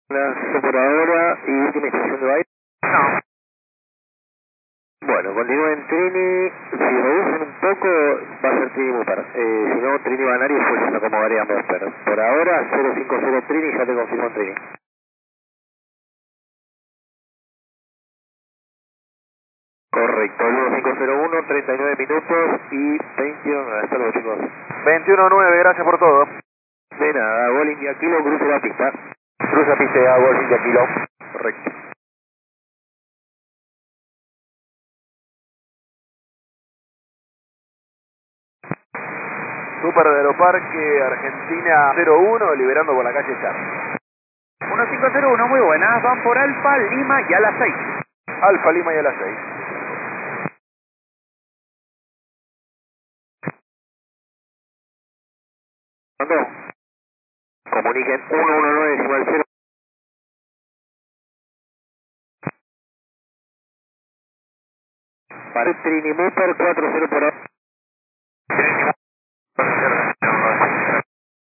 Lanzo por ahora y última instrucción de baile. No. Bueno, continúen Trini, si reducen un poco va a ser Trini Mupar, si no Trini Banari después se acomodaría a Mosper. Por ahora 050 Trini, ya te confirmo Trini. Correcto, 1501, 39 minutos y 21, hasta luego chicos. 21-9, gracias por todo. De nada, Gol India Kilo, cruce la pista. Cruza pista, Gol India Kilo. Correcto. Super de Aeroparque, Argentina 01, liberando por la calle Char. 1501, muy buenas, van por Alfa, Lima y a las 6. Alfa Lima y a las 6. ¿Cuándo? Comuniquen 119 decimal 0. Para Trini Mupar 40 por ahora.